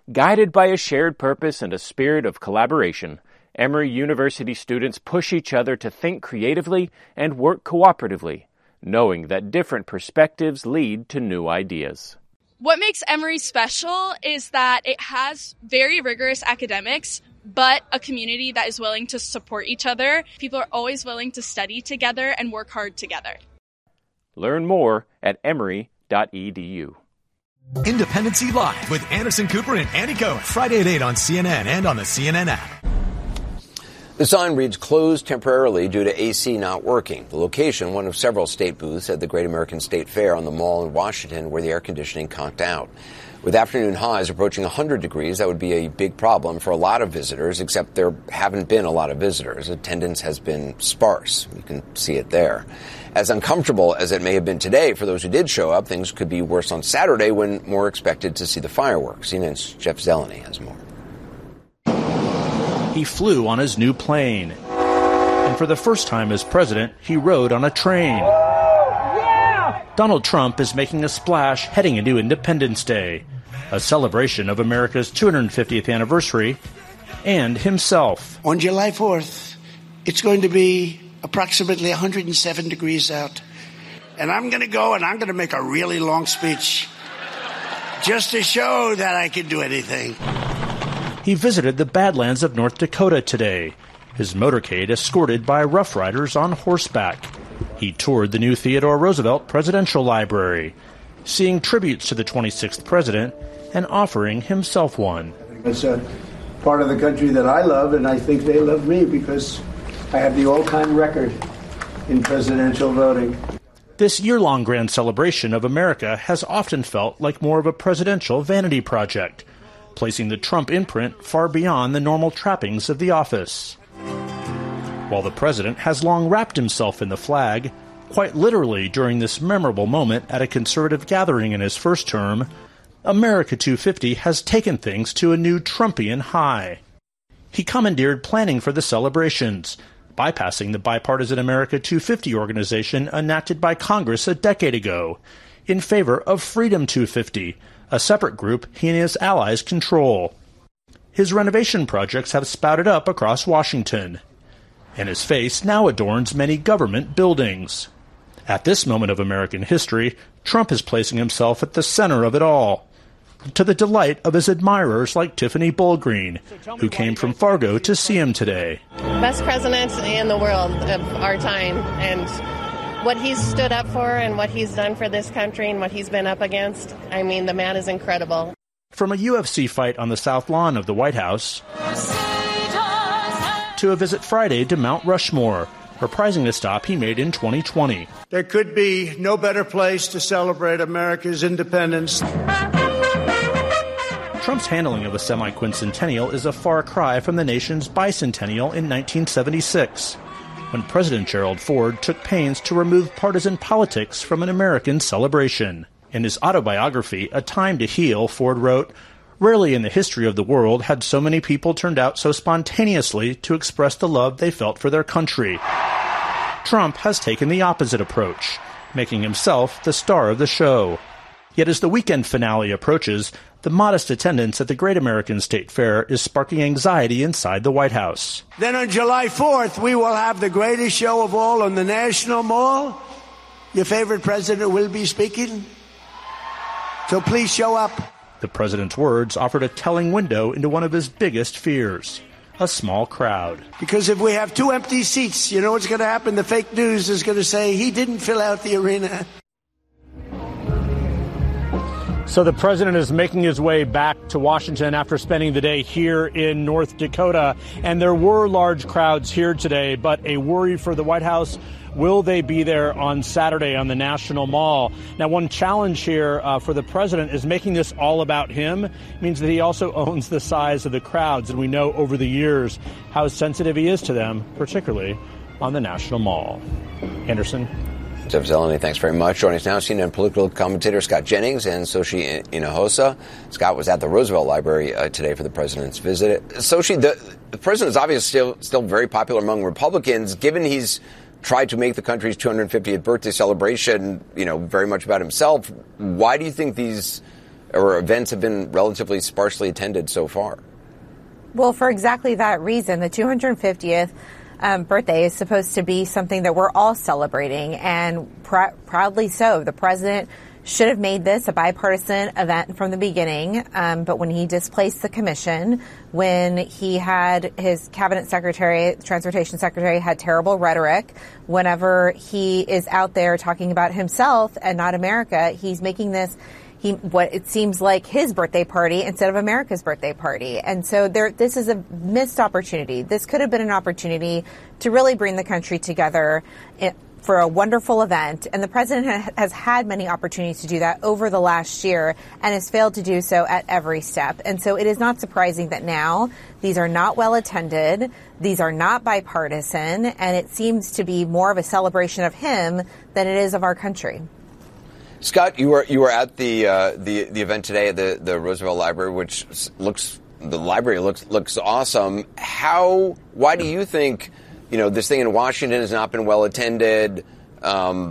Guided by a shared purpose and a spirit of collaboration, Emory University students push each other to think creatively and work cooperatively, knowing that different perspectives lead to new ideas. What makes Emory special is that it has very rigorous academics, but a community that is willing to support each other. People are always willing to study together and work hard together. Learn more at emory.edu. Independency Live with Anderson Cooper and Andy Cohen. Friday at 8 on CNN and on the CNN app. The sign reads closed temporarily due to AC not working. The location, one of several state booths at the Great American State Fair on the Mall in Washington, where the air conditioning conked out. With afternoon highs approaching 100 degrees, that would be a big problem for a lot of visitors, except there haven't been a lot of visitors. Attendance has been sparse. You can see it there. As uncomfortable as it may have been today for those who did show up, things could be worse on Saturday when more expected to see the fireworks. CNN's Jeff Zeleny has more. He flew on his new plane. And for the first time as president, he rode on a train. Yeah! Donald Trump is making a splash heading into Independence Day, a celebration of America's 250th anniversary, and himself. On July 4th, it's going to be approximately 107 degrees out. And I'm going to go and I'm going to make a really long speech just to show that I can do anything. He visited the Badlands of North Dakota today, his motorcade escorted by Rough Riders on horseback. He toured the new Theodore Roosevelt Presidential Library, seeing tributes to the 26th president and offering himself one. It's a part of the country that I love, and I think they love me because I have the all-time record in presidential voting. This year-long grand celebration of America has often felt like more of a presidential vanity project, placing the Trump imprint far beyond the normal trappings of the office. While the president has long wrapped himself in the flag, quite literally during this memorable moment at a conservative gathering in his first term, America 250 has taken things to a new Trumpian high. He commandeered planning for the celebrations, bypassing the bipartisan America 250 organization enacted by Congress a decade ago, in favor of Freedom 250, a separate group he and his allies control. His renovation projects have spouted up across Washington, and his face now adorns many government buildings. At this moment of American history, Trump is placing himself at the center of it all, to the delight of his admirers like Tiffany Bullgreen, who came from Fargo to see him today. Best president in the world of our time, and what he's stood up for and what he's done for this country and what he's been up against, I mean, the man is incredible. From a UFC fight on the South Lawn of the White House to a visit Friday to Mount Rushmore, reprising the stop he made in 2020. There could be no better place to celebrate America's independence. Trump's handling of the semi-quincentennial is a far cry from the nation's bicentennial in 1976, when President Gerald Ford took pains to remove partisan politics from an American celebration. In his autobiography, A Time to Heal, Ford wrote, "Rarely in the history of the world had so many people turned out so spontaneously to express the love they felt for their country." Trump has taken the opposite approach, making himself the star of the show. Yet as the weekend finale approaches, the modest attendance at the Great American State Fair is sparking anxiety inside the White House. Then on July 4th, we will have the greatest show of all on the National Mall. Your favorite president will be speaking. So please show up. The president's words offered a telling window into one of his biggest fears: a small crowd. Because if we have 2 empty seats, you know what's going to happen? The fake news is going to say he didn't fill out the arena. So the president is making his way back to Washington after spending the day here in North Dakota. And there were large crowds here today, but a worry for the White House: will they be there on Saturday on the National Mall? Now, one challenge here for the president is making this all about him. It means that he also owns the size of the crowds. And we know over the years how sensitive he is to them, particularly on the National Mall. Anderson. Jeff Zeleny, thanks very much. Joining us now, CNN political commentator Scott Jennings and Xochitl Hinojosa. Scott was at the Roosevelt Library today for the president's visit. Xochitl, the president is obviously still very popular among Republicans, given he's tried to make the country's 250th birthday celebration, very much about himself. Why do you think or events have been relatively sparsely attended so far? Well, for exactly that reason, the 250th birthday is supposed to be something that we're all celebrating, and proudly so. The president should have made this a bipartisan event from the beginning, but when he displaced the commission, when he had his cabinet secretary, transportation secretary, had terrible rhetoric, whenever he is out there talking about himself and not America, he's making this what it seems like his birthday party instead of America's birthday party. And so this is a missed opportunity. This could have been an opportunity to really bring the country together for a wonderful event. And the president has had many opportunities to do that over the last year and has failed to do so at every step. And so it is not surprising that now these are not well attended. These are not bipartisan. And it seems to be more of a celebration of him than it is of our country. Scott, you were at the event today at the Roosevelt Library, which looks awesome. Why do you think this thing in Washington has not been well attended? The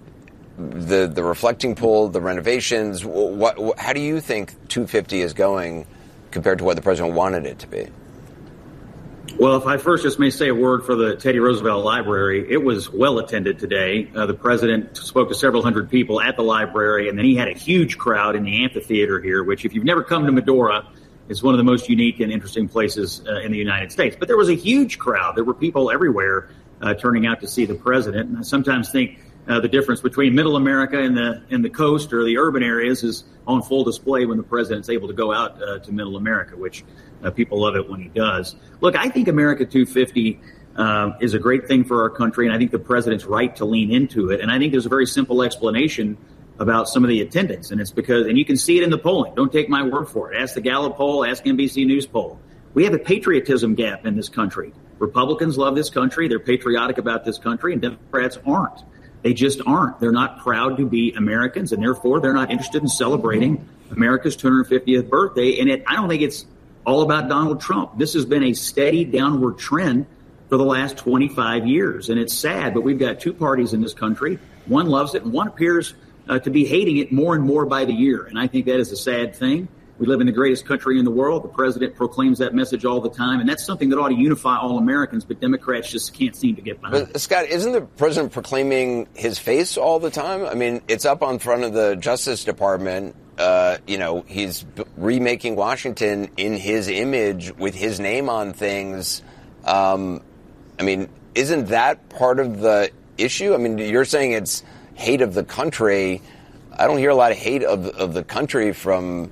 reflecting pool, the renovations. How do you think 250 is going compared to what the president wanted it to be? Well, if I first just may say a word for the Teddy Roosevelt Library, it was well attended today. The president spoke to several hundred people at the library, and then he had a huge crowd in the amphitheater here, which if you've never come to Medora, is one of the most unique and interesting places in the United States. But there was a huge crowd. There were people everywhere turning out to see the president. And I sometimes think the difference between middle America and the coast or the urban areas is on full display when the president's able to go out to middle America, which people love it when he does. Look, I think America 250 is a great thing for our country, and I think the president's right to lean into it. And I think there's a very simple explanation about some of the attendance, and it's because, and you can see it in the polling. Don't take my word for it. Ask the Gallup poll, ask NBC News poll. We have a patriotism gap in this country. Republicans love this country. They're patriotic about this country, and Democrats aren't. They just aren't. They're not proud to be Americans, and therefore they're not interested in celebrating America's 250th birthday. And I don't think it's all about Donald Trump. This has been a steady downward trend for the last 25 years, and it's sad, but we've got two parties in this country. One loves it, and one appears to be hating it more and more by the year. And I think that is a sad thing. We live in the greatest country in the world. The president proclaims that message all the time. And that's something that ought to unify all Americans. But Democrats just can't seem to get behind. But, Scott, isn't the president proclaiming his face all the time? I mean, it's up on front of the Justice Department. He's remaking Washington in his image with his name on things. I mean, isn't that part of the issue? I mean, you're saying it's hate of the country. I don't hear a lot of hate of the country from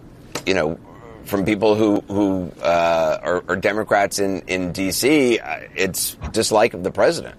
people who are Democrats in D.C. It's dislike of the president.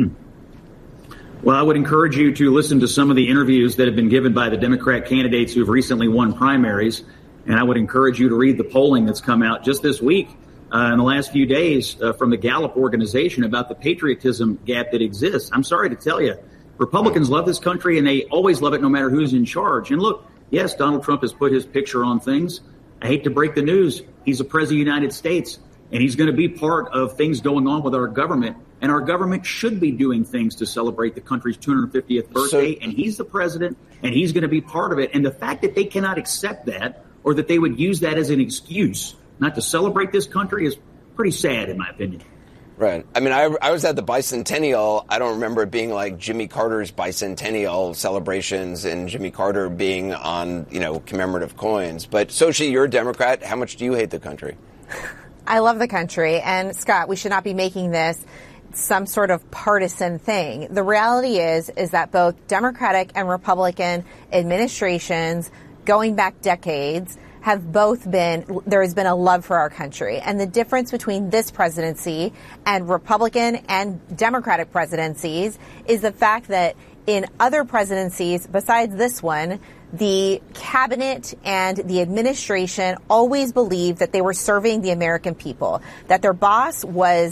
Well, I would encourage you to listen to some of the interviews that have been given by the Democrat candidates who have recently won primaries. And I would encourage you to read the polling that's come out just this week in the last few days from the Gallup organization about the patriotism gap that exists. I'm sorry to tell you, Republicans love this country, and they always love it no matter who's in charge. And look, yes, Donald Trump has put his picture on things. I hate to break the news. He's the president of the United States, and he's going to be part of things going on with our government. And our government should be doing things to celebrate the country's 250th birthday. And he's the president, and he's going to be part of it. And the fact that they cannot accept that, or that they would use that as an excuse not to celebrate this country, is pretty sad, in my opinion. Right. I mean, I was at the bicentennial. I don't remember it being like Jimmy Carter's bicentennial celebrations and Jimmy Carter being on, commemorative coins. But Xochitl, you're a Democrat. How much do you hate the country? I love the country. And Scott, we should not be making this some sort of partisan thing. The reality is that both Democratic and Republican administrations going back decades have both been, there has been a love for our country. And the difference between this presidency and Republican and Democratic presidencies is the fact that in other presidencies besides this one, the cabinet and the administration always believed that they were serving the American people, that their boss was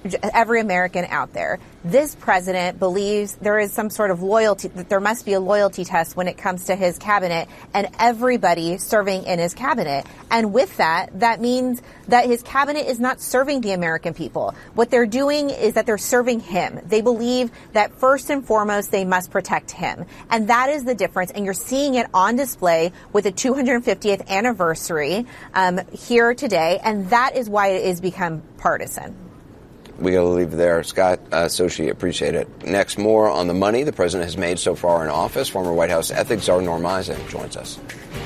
every American out there. This president believes there is some sort of loyalty, that there must be a loyalty test when it comes to his cabinet and everybody serving in his cabinet. And with that, that means that his cabinet is not serving the American people. What they're doing is that they're serving him. They believe that first and foremost, they must protect him. And that is the difference. And you're seeing it on display with the 250th anniversary here today. And that is why it has become partisan. We got to leave it there. Scott Sochi, appreciate it. Next, more on the money the president has made so far in office. Former White House ethics czar Norm Eisen joins us.